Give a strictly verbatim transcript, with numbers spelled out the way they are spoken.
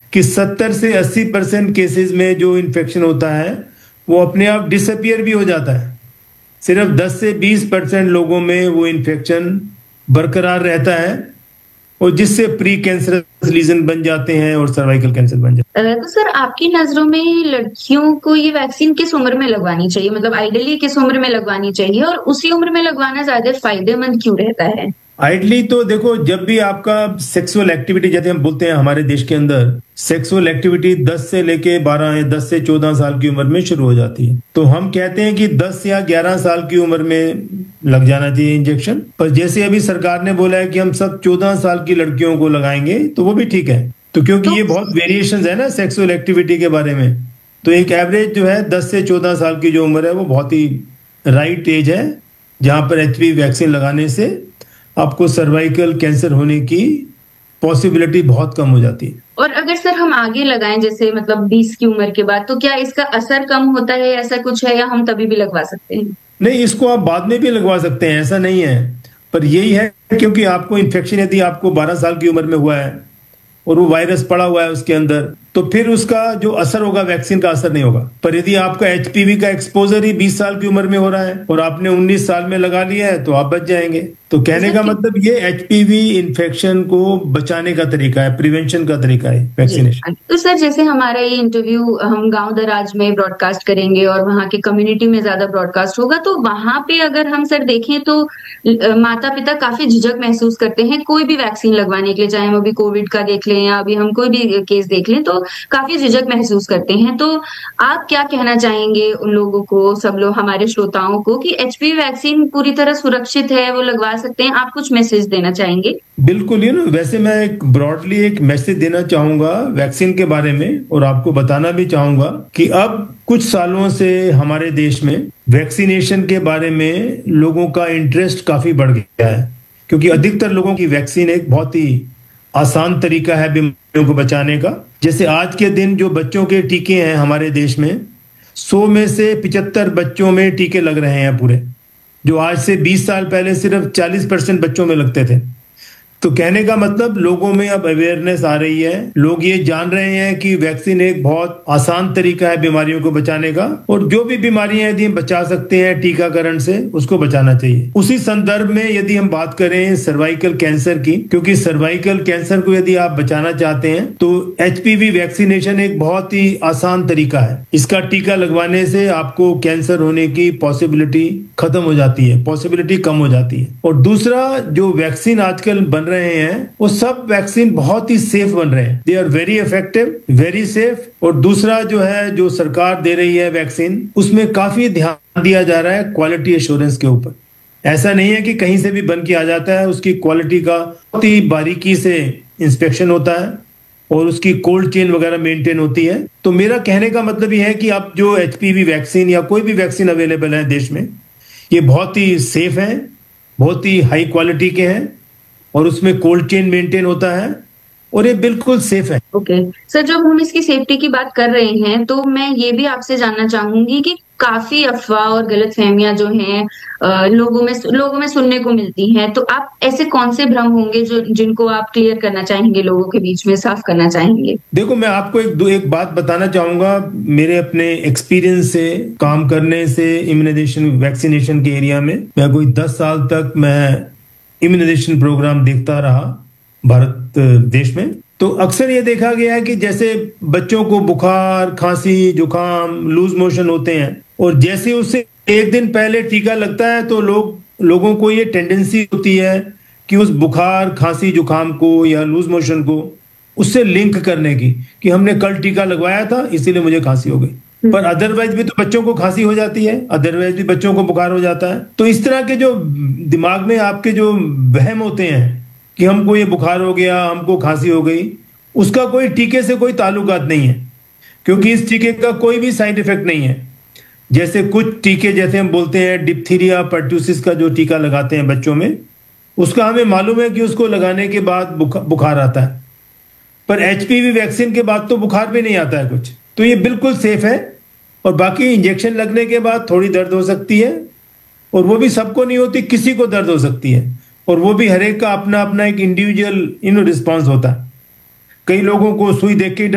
कि सत्तर से अस्सी परसेंट केसेस में जो इन्फेक्शन होता है वो अपने आप डिसअपियर भी हो जाता है। सिर्फ दस से बीस परसेंट लोगों में वो इन्फेक्शन बरकरार रहता है और जिससे प्री कैंसरस लीजन बन जाते हैं और सर्वाइकल कैंसर बन जाते हैं। तो सर आपकी नजरों में लड़कियों को ये वैक्सीन किस उम्र में लगवानी चाहिए, मतलब आइडियली किस उम्र में लगवानी चाहिए और उसी उम्र में लगवाना ज्यादा फायदेमंद क्यों रहता है? आइडली तो देखो, जब भी आपका सेक्सुअल एक्टिविटी, जैसे हम बोलते हैं हमारे देश के अंदर सेक्सुअल एक्टिविटी दस से लेके बारह या दस से चौदह साल की उम्र में शुरू हो जाती है, तो हम कहते हैं कि दस या ग्यारह साल की उम्र में लग जाना चाहिए इंजेक्शन। पर जैसे अभी सरकार ने बोला है कि हम सब चौदह साल की लड़कियों को लगाएंगे, तो वो भी ठीक है। तो क्योंकि तो ये बहुत वेरिएशन है ना सेक्सुअल एक्टिविटी के बारे में, तो एक एवरेज जो है दस से चौदह साल की जो उम्र है वो बहुत ही राइट एज है जहां पर एचपीवी वैक्सीन लगाने से आपको सर्वाइकल कैंसर होने की पॉसिबिलिटी बहुत कम हो जाती है। और अगर सर हम आगे लगाएं, जैसे मतलब बीस की उम्र के बाद, तो क्या इसका असर कम होता है, ऐसा कुछ है, या हम तभी भी लगवा सकते हैं? नहीं, इसको आप बाद में भी लगवा सकते हैं, ऐसा नहीं है। पर यही है क्योंकि आपको इन्फेक्शन यदि आपको बारह साल की उम्र में हुआ है और वो वायरस पड़ा हुआ है उसके अंदर, तो फिर उसका जो असर होगा वैक्सीन का असर नहीं होगा। पर यदि आपका एचपीवी का एक्सपोजर ही बीस साल की उम्र में हो रहा है और आपने उन्नीस साल में लगा लिया है, तो आप बच जाएंगे। तो कहने का मतलब ये एचपीवी इन्फेक्शन को बचाने का तरीका है, प्रिवेंशन का तरीका है वैक्सीनेशन। तो सर जैसे हमारा ये इंटरव्यू हम गांव दराज में ब्रॉडकास्ट करेंगे और वहाँ के कम्युनिटी में ज्यादा ब्रॉडकास्ट होगा, तो वहां पे अगर हम सर देखें तो माता पिता काफी झिझक महसूस करते हैं कोई भी वैक्सीन लगवाने के लिए, चाहे हम अभी कोविड का देख लें या अभी हम कोई भी केस देख लें, तो काफी झिझक महसूस करते हैं। तो आप क्या कहना चाहेंगे उन लोगों को, सब लोग हमारे श्रोताओं को, कि एचपीवी वैक्सीन पूरी तरह सुरक्षित है, वो लगवा सकते हैं? आप कुछ मैसेज देना चाहेंगे? बिल्कुल, यू नो वैसे मैं एक ब्रॉडली एक मैसेज देना चाहूंगा वैक्सीन के बारे में, और आपको बताना भी चाहूंगा कि अब कुछ सालों से हमारे देश में वैक्सीनेशन के बारे में लोगों का इंटरेस्ट काफी बढ़ गया है, क्योंकि अधिकतर लोगों की वैक्सीन एक बहुत ही आसान तरीका है बीमारियों को बचाने का। जैसे आज के दिन जो बच्चों के टीके हैं हमारे देश में, सौ में से पिचहत्तर बच्चों में टीके लग रहे हैं पूरे, जो आज से बीस साल पहले सिर्फ चालीस परसेंट बच्चों में लगते थे। तो कहने का मतलब लोगों में अब अवेयरनेस आ रही है, लोग ये जान रहे हैं कि वैक्सीन एक बहुत आसान तरीका है बीमारियों को बचाने का, और जो भी बीमारियां यदि हम बचा सकते हैं टीकाकरण से, उसको बचाना चाहिए। उसी संदर्भ में यदि हम बात करें सर्वाइकल कैंसर की, क्योंकि सर्वाइकल कैंसर को यदि आप बचाना चाहते हैं तो एचपीवी वैक्सीनेशन एक बहुत ही आसान तरीका है। इसका टीका लगवाने से आपको कैंसर होने की पॉसिबिलिटी खत्म हो जाती है, पॉसिबिलिटी कम हो जाती है। और दूसरा, जो वैक्सीन आजकल बन रहे हैं वो सब वैक्सीन बहुत ही सेफ बन रहे हैं, they are very effective, very safe. और दूसरा जो है, जो सरकार दे रही है वैक्सीन, उसमें काफी ध्यान दिया जा रहा है क्वालिटी एश्योरेंस के ऊपर। ऐसा नहीं है कि कहीं से भी बन के आ जाता है, उसकी क्वालिटी का बहुत ही बारीकी से इंस्पेक्शन होता है और उसकी कोल्ड चेन वगैरह मेंटेन होती है। तो मेरा कहने का मतलब यह है कि अब जो एचपीवी वैक्सीन या कोई भी वैक्सीन अवेलेबल है देश में, ये बहुत ही सेफ है, बहुत ही हाई क्वालिटी के हैं, और उसमें कोल्ड चेन मेंटेन होता है और ये बिल्कुल सेफ है। Okay okay. सर, जब हम इसकी सेफ्टी की बात कर रहे हैं तो मैं ये भी आपसे जानना चाहूंगी कि काफी अफवाह और गलतफहमियां जो हैं लोगों में लोगों में सुनने को मिलती हैं, तो आप ऐसे कौन से भ्रम होंगे जो जिनको आप क्लियर करना चाहेंगे, लोगों के बीच में साफ करना चाहेंगे? देखो, मैं आपको एक दो एक बात बताना चाहूंगा मेरे अपने एक्सपीरियंस से, काम करने से इम्यूनाइजेशन वैक्सीनेशन के एरिया में। मैं कोई दस साल तक मैं इम्यूनाइजेशन प्रोग्राम देखता रहा भारत देश में। तो अक्सर ये देखा गया है कि जैसे बच्चों को बुखार, खांसी, जुकाम, लूज मोशन होते हैं, और जैसे उससे एक दिन पहले टीका लगता है तो लोग लोगों को ये टेंडेंसी होती है कि उस बुखार, खांसी, जुकाम को या लूज मोशन को उससे लिंक करने की, कि हमने कल टीका लगवाया था इसीलिए मुझे खांसी हो गई। पर अदरवाइज भी तो बच्चों को खांसी हो जाती है, अदरवाइज भी बच्चों को बुखार हो जाता है। तो इस तरह के जो दिमाग में आपके जो वहम होते हैं कि हमको ये बुखार हो गया, हमको खांसी हो गई, उसका कोई टीके से कोई ताल्लुकात नहीं है, क्योंकि इस टीके का कोई भी साइड इफेक्ट नहीं है। जैसे कुछ टीके, जैसे हम बोलते हैं डिप्थीरिया, पर्ट्यूसिस का जो टीका लगाते हैं बच्चों में, उसका हमें मालूम है कि उसको लगाने के बाद बुखार आता है, पर एचपीवी वैक्सीन के बाद तो बुखार भी नहीं आता है कुछ। तो ये बिल्कुल सेफ है। और बाकी इंजेक्शन लगने के बाद थोड़ी दर्द हो सकती है, और वो भी सबको नहीं होती, किसी को दर्द हो सकती है, और वो भी हर एक का अपना अपना एक इंडिविजुअल इन रिस्पॉन्स होता है। कई लोगों को सुई देख के